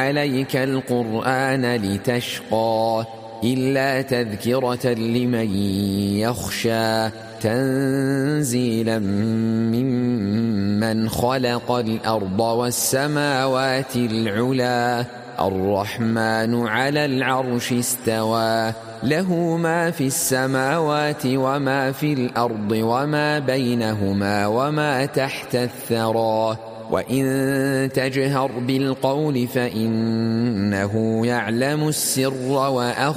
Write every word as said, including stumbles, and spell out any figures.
عليك القرآن لتشقى إلا تذكرة لمن يخشى تنزيلا ممن خلق الأرض والسماوات العلى الرحمن على العرش استوى له ما في السماوات وما في الأرض وما بينهما وما تحت الثرى وإن تجهر بالقول فإنه يعلم السر وأخفى